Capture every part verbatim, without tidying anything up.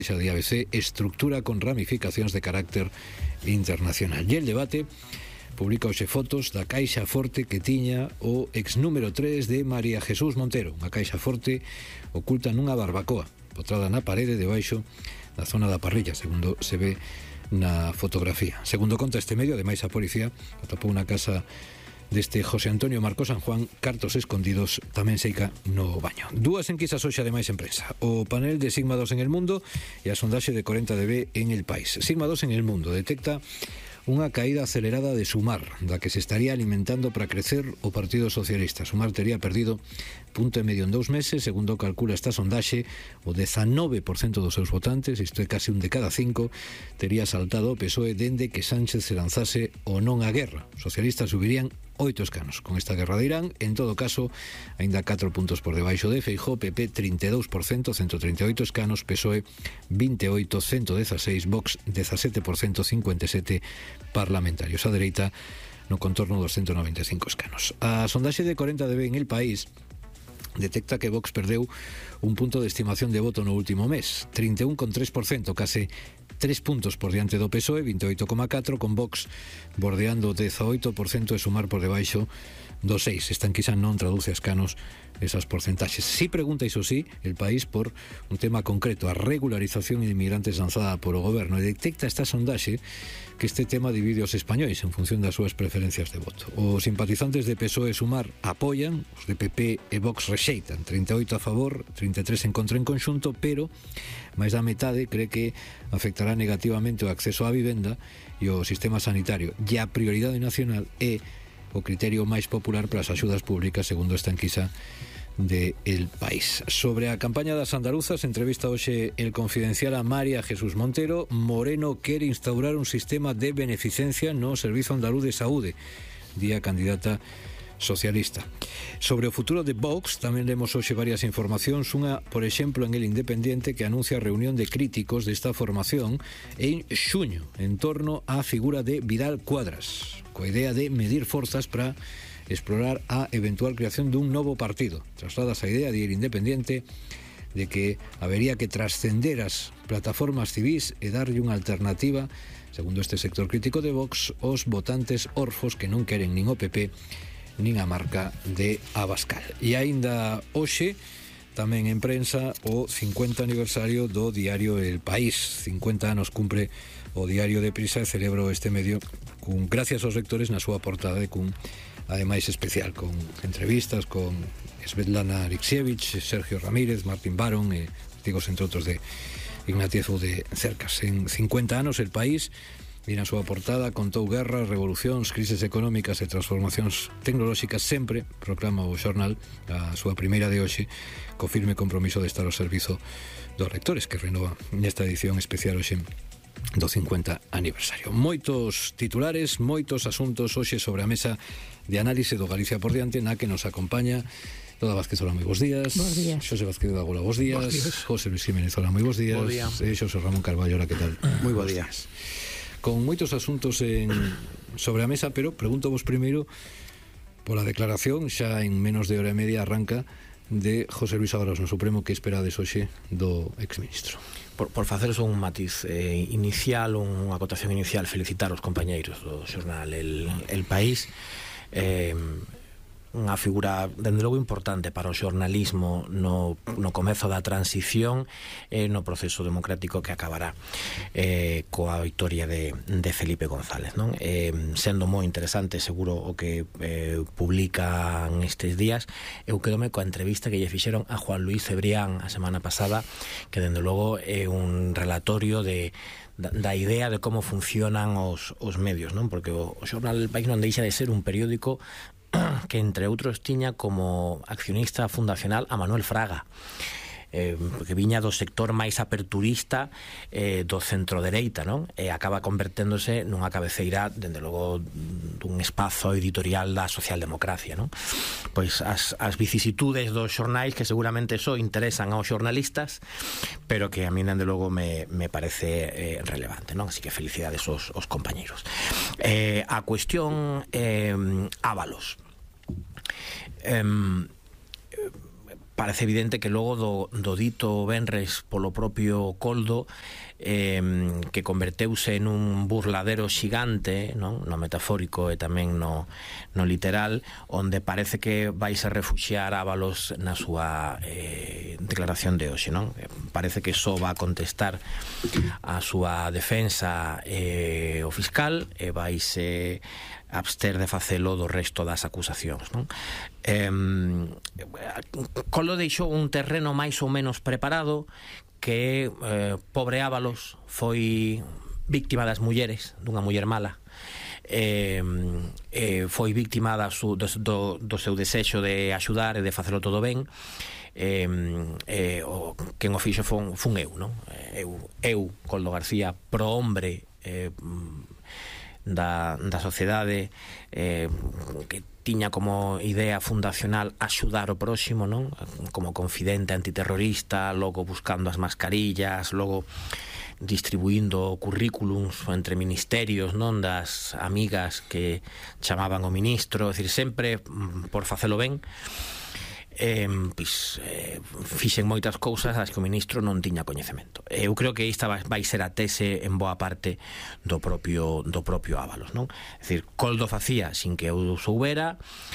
de A B C, estructura con ramificacións de carácter internacional. E el debate publica hoxe fotos da caixa forte que tiña o ex número tres de María Jesús Montero, unha caixa forte oculta nunha barbacoa potrada na parede debaixo da zona da parrilla, segundo se ve na fotografía. Segundo conta este medio, ademais a policía atopou na casa deste José Antonio Marcos San Juan cartos escondidos tamén seica no baño. Dúas enquisas hoxe ademais en prensa: o panel de Sigma dos en El Mundo e a sondaxe de corenta D B en El País. Sigma dos en El Mundo detecta unha caída acelerada de Sumar, da que se estaría alimentando para crecer o Partido Socialista. Sumar tería perdido punto e medio en dous meses, segundo calcula esta sondaxe, o dezanove por cento dos seus votantes, isto é casi un de cada cinco, tería saltado o P S O E dende que Sánchez se lanzase o non á guerra. Os socialistas subirían oito escanos con esta guerra de Irán. En todo caso, aínda catro puntos por debaixo de Feijóo, P P trinta e dous por cento, ciento treinta e oito escanos, P S O E vinte e oito, ciento dieciséis, Vox dezasete por cento, cincuenta e sete parlamentarios. A dereita no contorno dos ciento noventa e cinco escanos. A sondaxe de corenta D B en El País detecta que Vox perdeu un punto de estimación de voto no último mes, trinta e un coma tres por cento, case tres puntos por diante do P S O E, vinte e oito coma catro, con Vox bordeando o dezaoito por cento e Sumar por debaixo do seis. Esta enquisa non traduce a escanos esas porcentaxes. Si pregunta, iso sí, El País por un tema concreto, a regularización de inmigrantes lanzada por o goberno, e detecta esta sondaxe que este tema divide os españois en función das súas preferencias de voto. Os simpatizantes de P S O E e Sumar apoian, os de P P e Vox rexeitan, trinta e oito a favor, trinta e tres en contra en conxunto, pero máis da metade cree que afectará negativamente o acceso á vivenda e o sistema sanitario, e a prioridade nacional é o criterio máis popular para as axudas públicas, segundo esta enquisa de El País. Sobre a campaña das andaluzas, entrevista hoxe El Confidencial a María Jesús Montero. Moreno quere instaurar un sistema de beneficencia no Servizo Andaluz de Saúde, di a candidata socialista. Sobre o futuro de Vox tamén lemos hoxe varias informacións. Unha, por exemplo, en El Independiente, que anuncia a reunión de críticos desta formación en xuño en torno á figura de Vidal Cuadras, coa idea de medir forzas para explorar a eventual creación dun novo partido. Trasladas a idea de El Independiente de que habería que trascender as plataformas civís e darlle unha alternativa, segundo este sector crítico de Vox, aos votantes orfos que non queren nin o P P nin a marca de Abascal. E aínda hoxe tamén en prensa o cincuenta aniversario do diario El País. cincuenta anos cumpre o diario de Prisa e celebro este medio cun, gracias aos lectores, na súa portada e cun ademais especial, con entrevistas con Svetlana Alexievich, Sergio Ramírez, Martín Barón e artigos entre outros de Ignatiezu de Cercas. En cincuenta anos El País, e na súa portada, contou guerras, revolucións, crises económicas e transformacións tecnolóxicas. Sempre proclama o xornal a súa primeira de hoxe co firme compromiso de estar ao servizo dos lectores, que renova nesta edición especial hoxe do cincuenta aniversario. Moitos titulares, moitos asuntos hoxe sobre a mesa de análise do Galicia por diante, na que nos acompaña Toda Vázquez. Hola, moi bons días. Bos días. Xosé Vázquez da Gola, bos días. José Luis Jiménez, hola, moi bos días. Bos días. E Xosé Ramón Carballo, hola, que tal? Moi bos días. Con moitos asuntos en, sobre a mesa, pero pregunto vos primeiro pola declaración, xa en menos de hora e media arranca, de José Luis Ábalos no Supremo. Que esperades hoxe do exministro? Por, por faceros un matiz eh, inicial, unha acotación inicial, felicitar os compañeiros do xornal El, El País. Eh, unha figura, dende logo, importante para o xornalismo no, no comezo da transición e no proceso democrático que acabará eh, coa victoria de, de Felipe González, non? Eh, sendo moi interesante, seguro, o que eh, publican estes días. Eu quedome coa entrevista que lle fixeron a Juan Luis Cebrián a semana pasada, que dende logo é un relatorio de da, da idea de como funcionan os, os medios, non? Porque o, o xornal El País non deixa de ser un periódico que, entre outros, tiña como accionista fundacional a Manuel Fraga, eh, que viña do sector máis aperturista eh, do centro-dereita, non? E acaba converténdose nunha cabeceira, dende logo, dun espazo editorial da socialdemocracia, non? Pois as, as vicisitudes dos xornais, que seguramente só interesan aos xornalistas, pero que a mí, dende logo, me, me parece eh, relevante, non? Así que felicidades aos, aos compañeiros. Eh, a cuestión eh, Ábalos. Eh, parece evidente que logo do, do dito venres polo propio Coldo, eh, que converteuse en un burladero xigante, non? No metafórico e tamén no, no literal, onde parece que vais a refuxiar Ábalos na súa eh, declaración de hoxe, non? Parece que só va a contestar a súa defensa eh, o fiscal e vais eh, abster de facelo do resto das acusacións, non? Eh, Coldo deixou un terreno máis ou menos preparado, que eh, pobre Ábalos foi víctima das mulleres, dunha muller mala, eh, eh, foi víctima da su, do, do, do seu desexo de axudar e de facelo todo ben. Eh, eh, o, quen o fixo fun, fun eu, non? Eu, eu Coldo García, pro hombre eh, da, da sociedade, eh, que tiña como idea fundacional axudar o próximo, non? Como confidente antiterrorista, logo buscando as mascarillas, logo distribuindo currículums entre ministerios, non, das amigas que chamaban o ministro, é dicir, sempre por facelo ben. Eh, pois, eh, fixen moitas cousas as que o ministro non tiña coñecemento. Eu creo que esta vai, vai ser a tese en boa parte do propio do propio Ábalos, non? É dicir, Coldo facía sin que eu soubera,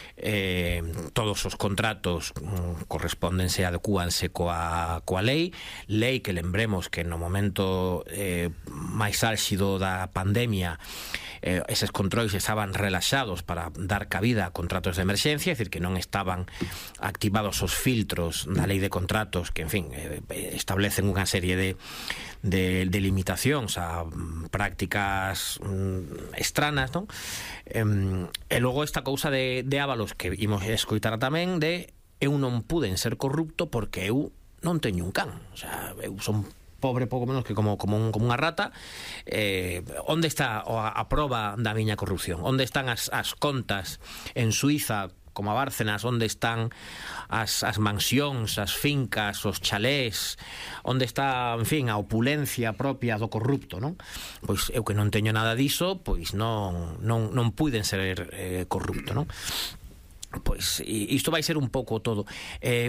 eh, todos os contratos mm, correspóndense, adecúanse coa, coa lei, lei que lembremos que no momento eh, máis álxido da pandemia, Eh, eses controis estaban relaxados para dar cabida a contratos de emerxencia, é dicir, que non estaban activados os filtros da lei de contratos que, en fin, eh, establecen unha serie de, de, de limitacións a mm, prácticas mm, estranas, non? Eh, e logo esta cousa de, de Ábalos que imos escoitar tamén, de eu non puden ser corrupto porque eu non teño un can, o sea, eu son pobre pouco menos que como, como, un, como unha rata. Eh, onde está a, a proba da miña corrupción? Onde están as, as contas en Suiza como a Bárcenas? Onde están as, as mansións, as fincas, os chalés? Onde está, en fin, a opulencia propia do corrupto, non? Pois eu que non teño nada diso, pois non, non, non puiden ser eh, corrupto, non? Pois isto vai ser un pouco todo. Eh,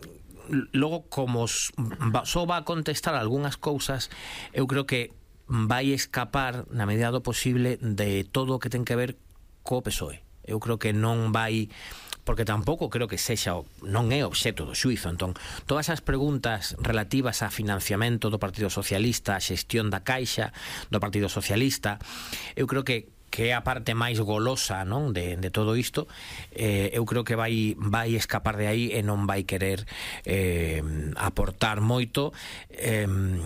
Logo, como só va a contestar algunhas cousas, eu creo que vai escapar na medida do posible de todo o que ten que ver co P S O E. Eu creo que non vai, porque tampouco creo que sexa, non é obxecto do xuízo. Entón, todas as preguntas relativas a financiamento do Partido Socialista, a xestión da Caixa do Partido Socialista, eu creo que que é a parte máis golosa, non, de, de todo isto, eh, eu creo que vai vai escapar de aí e non vai querer eh, aportar moito. Eh,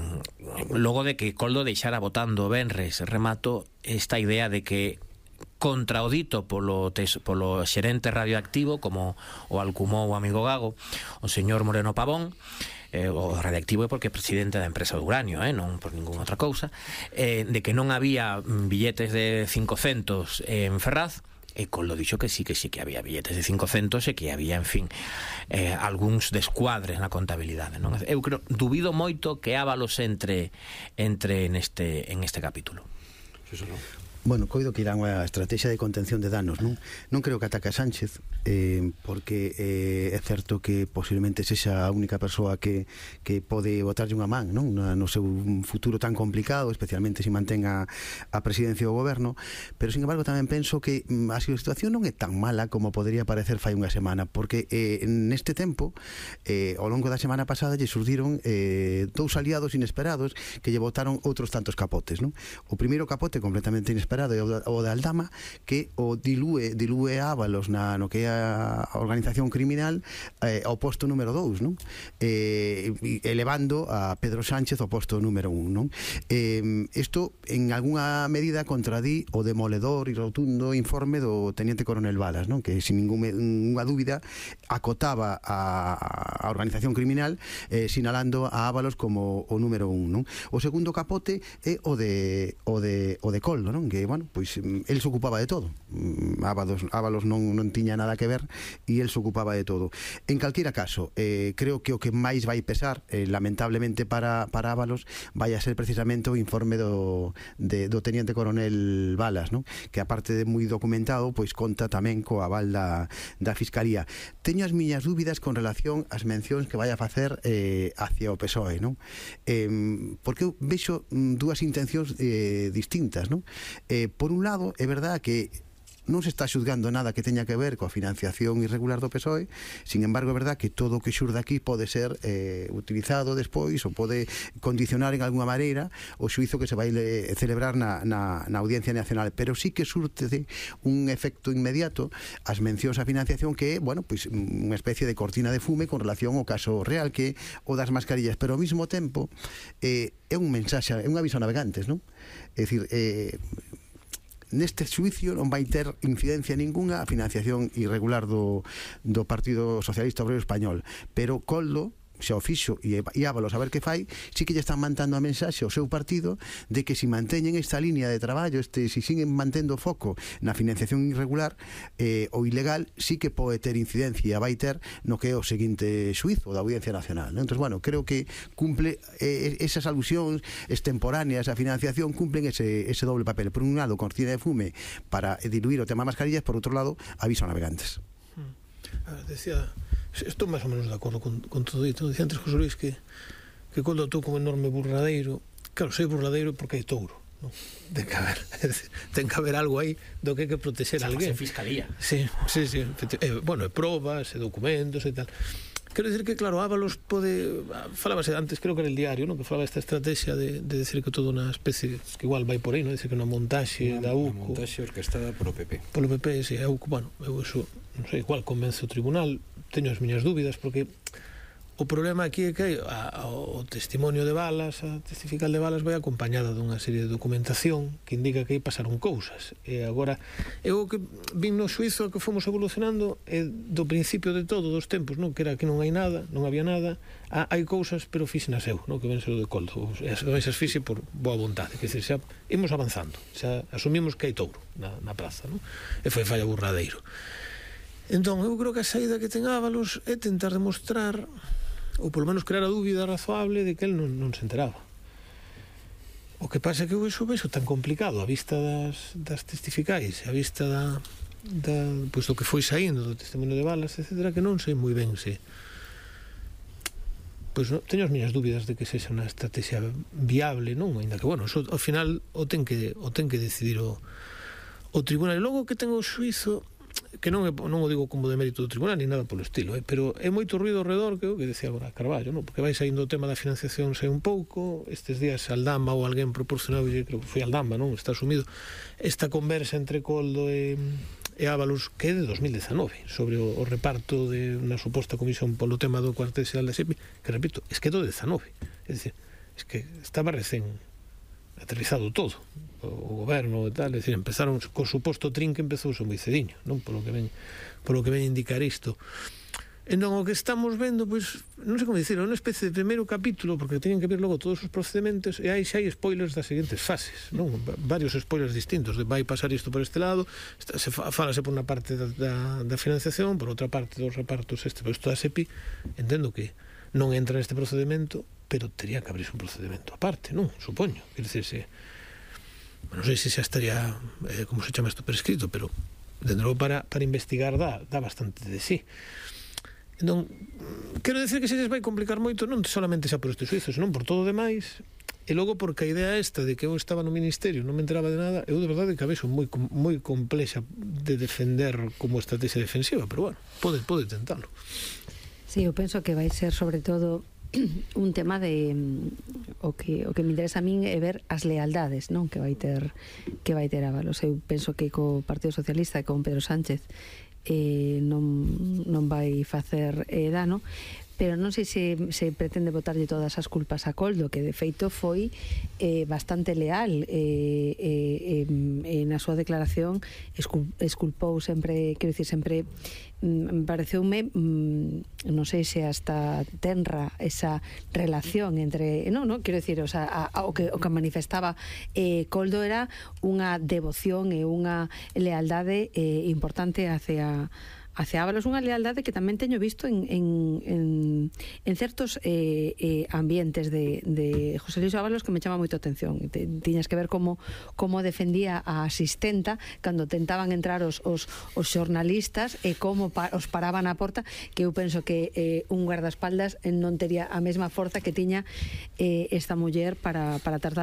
logo de que Coldo deixara votando venres, remato esta idea de que contra o dito polo, tes, polo xerente radioactivo, como o alcumou o amigo Gago, o señor Moreno Pavón, eh, o radioactivo é porque é presidente da empresa de uranio, eh, non por ninguna outra cousa, eh, de que non había billetes de cincocentos en Ferraz, e Coldo dixo que sí, que sí que había billetes de cincocentos e que había, en fin, eh, algúns descuadres na contabilidade, non? Eu creo, dubido moito que Ábalos entre entre neste en este capítulo. Sí, sí, no. Bueno, coido que irán a estrategia de contención de danos, non? Non creo que ataque a Sánchez, eh, porque eh, é certo que posiblemente sexa a única persoa que, que pode botarlle unha man, non? No seu futuro tan complicado, especialmente se mantenga a presidencia do goberno, pero, sin embargo, tamén penso que a situación non é tan mala como podría parecer fai unha semana, porque eh, neste tempo, eh, ao longo da semana pasada, lle surdiron eh, dous aliados inesperados que lle botaron outros tantos capotes, non? O primeiro capote completamente inesperado o de Aldama, que o dilúe dilúe Ábalos na, no que é a organización criminal eh, ao posto número dous, non? Eh, elevando a Pedro Sánchez ao posto número un, non? Eh, isto, en algunha medida, contradí o demoledor e rotundo informe do teniente coronel Balas, non? Que, sin ninguna dúbida, acotaba a, a organización criminal eh, sinalando a Ábalos como o número un, non? O segundo capote é o de o de, o de Coldo, non? Que eh, bueno, pois el se ocupaba de todo. Ábalos, Ábalos non, non tiña nada que ver e el se ocupaba de todo. En calquera caso, eh, creo que o que máis vai pesar, eh, lamentablemente para, para Ábalos, vai a ser precisamente o informe do, de, do teniente coronel Balas, non? Que aparte de moi documentado, pois conta tamén co aval da, da Fiscalía. Teño as miñas dúbidas con relación ás mencións que vai a facer eh, hacia o P S O E, non? Eh, porque eu vexo dúas intencións eh, distintas, non? Eh, por un lado, é verdad que non se está xuzgando nada que teña que ver coa financiación irregular do P S O E, sin embargo é verdad que todo o que xurde aquí pode ser eh, utilizado despois ou pode condicionar en alguna maneira o xuizo que se vai le, celebrar na, na, na Audiencia Nacional, pero sí que surte de un efecto inmediato as mencións á financiación que é, bueno, pois unha especie de cortina de fume con relación ao caso real que é o das mascarillas, pero ao mesmo tempo eh, é un mensaxe, é un aviso a navegantes, non? É dicir, eh, neste xuicio non vai ter incidencia ningunha a financiación irregular do, do Partido Socialista Obrero Español, pero Coldo xa o fixo e Ábalos a ver que fai, sí que lle están mandando a mensaxe ao seu partido de que se si manteñen esta línea de traballo, este, se si siguen mantendo foco na financiación irregular eh, ou ilegal, sí que pode ter incidencia, vai ter no que é o seguinte xuizo da Audiencia Nacional, non? Entón, bueno, creo que cumple eh, esas alusións extemporáneas á financiación cumplen ese, ese doble papel, por un lado cortina de fume para diluir o tema mascarillas, por outro lado aviso a navegantes. A ver, decía, estou máis ou menos de acordo con, con todo isto. Dicía antes José Luis que, que Coldo actuou con un enorme burladeiro. Claro, sei burladeiro porque hai touro, non? Ten que haber, é dicir, ten que haber algo aí do que hai que protexer a alguén. Fiscalía. Sí, sí, sí. Eh, bueno, probas, e documentos e tal. Quero dicir que, claro, Ábalos pode... Falábase antes, creo que era el Diario, ¿no? Que falaba esta estrategia de, de decir que toda unha especie que igual vai por aí, ¿no? Decir que unha montaxe da U C O... Unha montaxe orquestada polo P P. Polo P P, sí, a U C O, bueno, eu eso, non sei, igual convence o tribunal, teño as miñas dúbidas, porque o problema aquí é que a, a, o testimonio de Balas, a testifical de Balas vai acompañada dunha serie de documentación que indica que aí pasaron cousas. E agora, eu que vin no xuizo que fomos evolucionando é do principio de todo, dos tempos, non? Que era que non hai nada, non había nada, ah, hai cousas, pero fixenas eu, non? Que ven ser o de Coldo, e as cousas fixe por boa vontade, que dizer, xa imos avanzando, xa asumimos que hai touro na, na praza, non? E foi falla burradeiro. Entón, eu creo que a saída que ten Ábalos é tentar demostrar, ou polo menos crear a dúbida razoable de que el non, non se enteraba. O que pasa é que eu iso vexo tan complicado a vista das, das testificais, a vista da, da, pois do que foi saindo do testemunho de Balas, etcétera, que non sei moi ben se... Pois no, teño as miñas dúbidas de que sexa unha estrategia viable, non? Ainda que, bueno, eso, ao final o ten que, o ten que decidir o, o tribunal. E logo que ten o xuizo, que non, é, non o digo como de mérito do tribunal ni nada polo estilo, eh, pero é moito ruido ao redor, que o que decía agora Carballo, non? Porque vai saindo o tema da financiación sei un pouco, estes días Aldama ou alguén proporcionou, creo que foi Aldama, non? Está asumido esta conversa entre Coldo e, e Ábalos, que é de dos mil dezanove, sobre o, o reparto de unha suposta comisión polo tema do cuartel xeral da SEPI, que repito, es que é do dezanove, é dicir, es que estaba recén aterrizado todo o goberno e tal, é dicir, empezaron co suposto trin que empezou moi cediño, non? Polo que ven, polo que ven indicar isto. Entón, o que estamos vendo, pois, non sei como dicir, é unha especie de primeiro capítulo, porque teñen que ver logo todos os procedimentos, e aí xa hai spoilers das seguintes fases, non? Varios spoilers distintos, de vai pasar isto por este lado, se falase por unha parte da, da, da financiación, por outra parte dos repartos este, pero isto da SEPI, entendo que non entra neste procedimento, pero tería que abrirse un procedimento aparte, non? Supoño, quer dizer, se... non sei se xa estaría, eh, como se chama isto, prescrito, pero dende logo para, para investigar dá, dá bastante de sí. Entón, quero decir que se les vai complicar moito, non solamente xa por este xuizo, senón por todo o demais, e logo porque a idea esta de que eu estaba no Ministerio, non me enteraba de nada, eu de verdade que a vexo moi, moi complexa de defender como estrategia defensiva, pero bueno, pode, pode tentarlo. Sí, eu penso que vai ser sobre todo un tema de o que o que me interesa a min é ver as lealdades, non, que vai ter que vai ter Ábalos. Eu penso que co Partido Socialista e con Pedro Sánchez eh, non, non vai facer eh, dano, pero non sei se, se pretende botarlle todas as culpas a Coldo, que de feito foi eh, bastante leal eh, eh, eh, na súa declaración escul, esculpou sempre, quero dicir, sempre me pareceume, non sei se hasta tenra esa relación entre, non, non, quero dicir, o sea, a, a, o que o que manifestaba eh, Coldo era unha devoción e unha lealdade eh, importante hacia hacia Ábalos, unha lealdade que tamén teño visto en, en, en, en certos eh, eh, ambientes de, de José Luis Ábalos que me chama moito a atención. Te, tiñas que ver como, como defendía a asistenta cando tentaban entrar os, os, os xornalistas e como pa, os paraban a porta, que eu penso que eh, un guardaespaldas non tería a mesma forza que tiña eh, esta muller para, para tratar